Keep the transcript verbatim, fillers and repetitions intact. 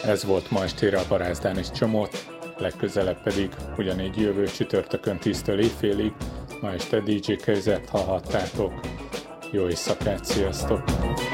Ez volt ma estére a Barázdán és Csomót, legközelebb pedig ugyanígy jövő csütörtökön tíztől éjfélig. Ma este dé dzsé Kőzet hallhattátok. Jó éjszakát, sziasztok!